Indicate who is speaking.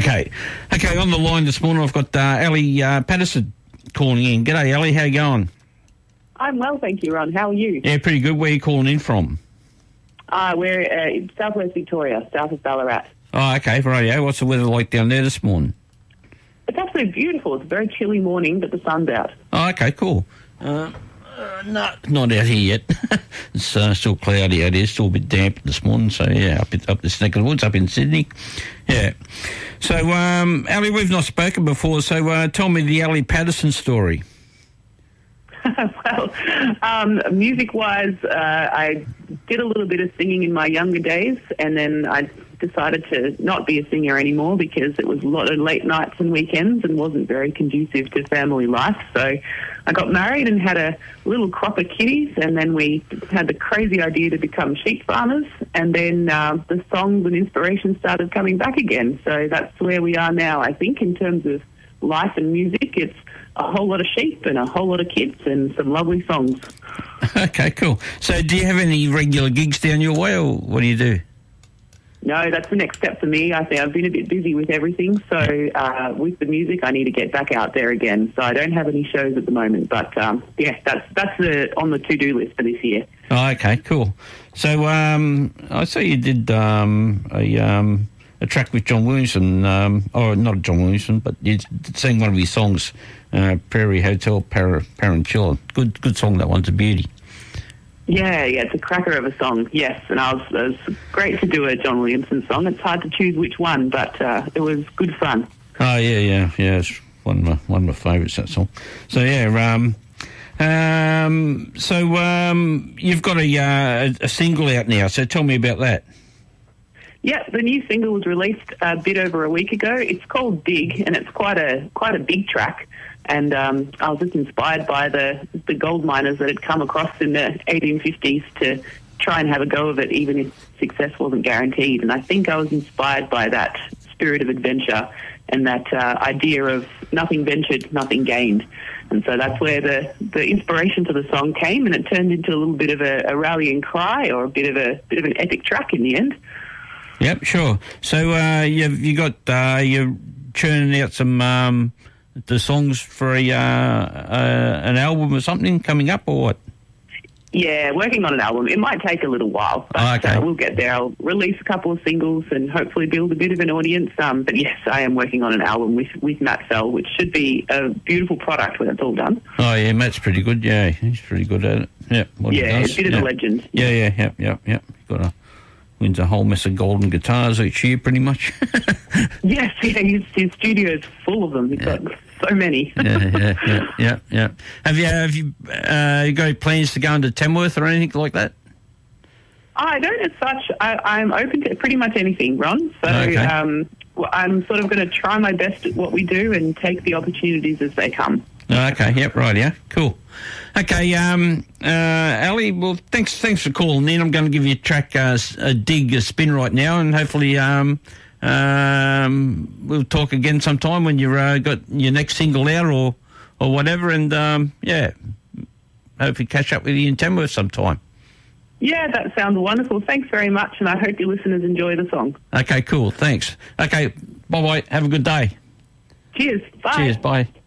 Speaker 1: Okay, on the line this morning I've got Ellie Patterson calling in. G'day, Ellie, how you going?
Speaker 2: I'm well, thank you, Ron. How are you?
Speaker 1: Yeah, pretty good. Where are you calling in from?
Speaker 2: We're in southwest Victoria, south of Ballarat.
Speaker 1: Oh, okay, rightio. What's the weather like down there this morning?
Speaker 2: It's absolutely beautiful. It's a very chilly morning, but the sun's out.
Speaker 1: Oh, okay, cool. No, not out here yet. It's still cloudy out here, still a bit damp this morning. So, yeah, up this neck of the woods, up in Sydney. Yeah. So, Ellie, we've not spoken before, so tell me the Ellie Patterson story.
Speaker 2: Well, music-wise, I did a little bit of singing in my younger days, and then I decided to not be a singer anymore because it was a lot of late nights and weekends and wasn't very conducive to family life. So I got married and had a little crop of kitties, and then we had the crazy idea to become sheep farmers, and then the songs and inspiration started coming back again. So that's where we are now, I think, in terms of life and music. It's a whole lot of sheep and a whole lot of kids and some lovely songs.
Speaker 1: Okay, cool. So do you have any regular gigs down your way, or what do you do?
Speaker 2: No, that's the next step for me. I think I've been a bit busy with everything, so with the music, I need to get back out there again. So I don't have any shows at the moment, but yeah, that's on the to-do list for this year.
Speaker 1: Oh, okay, cool. So I saw you did a track with John Williamson, or not John Williamson, but you sang one of his songs, Prairie Hotel Parentilla. Good song, that one's a beauty.
Speaker 2: Yeah, it's a cracker of a song, yes. And it was great to do a John Williamson song. It's hard to choose which one, but it was good fun.
Speaker 1: Oh, yeah, it's one of my favourites, that song. So, yeah, you've got a single out now, so tell me about that.
Speaker 2: Yeah, the new single was released a bit over a week ago. It's called Dig, and it's quite a big track. And I was just inspired by the gold miners that had come across in the 1850s to try and have a go of it, even if success wasn't guaranteed. And I think I was inspired by that spirit of adventure and that idea of nothing ventured, nothing gained. And so that's where the inspiration to the song came, and it turned into a little bit of a rallying cry, or a bit of an epic track in the end.
Speaker 1: Yep, sure. So you're churning out some the songs for an album or something coming up, or what?
Speaker 2: Yeah, working on an album. It might take a little while, but we'll get there. I'll release a couple of singles and hopefully build a bit of an audience. But yes, I am working on an album with Matt Fell, which should be a beautiful product when it's all done. Oh
Speaker 1: yeah, Matt's pretty good. Yeah, he's pretty good at it. Yeah,
Speaker 2: a bit of a legend.
Speaker 1: Yeah. Wins a whole mess of golden guitars each year, pretty much.
Speaker 2: Yes, his studio is full of them. He's got so many.
Speaker 1: Yeah. Have you got any plans to go into Tamworth or anything like that?
Speaker 2: I don't as such. I'm open to pretty much anything, Ron. So
Speaker 1: okay.
Speaker 2: I'm sort of going to try my best at what we do and take the opportunities as they come.
Speaker 1: Okay, yep, right, yeah, cool. Okay, Ali, well, thanks for calling in. I'm going to give you a track, a dig, a spin right now, and hopefully we'll talk again sometime when you've got your next single out or whatever, and hopefully catch up with you in Tamworth sometime.
Speaker 2: Yeah, that sounds wonderful. Thanks very much, and I hope your listeners enjoy the song.
Speaker 1: Okay, cool, thanks. Okay, bye-bye, have a good day.
Speaker 2: Cheers, bye.
Speaker 1: Cheers, bye.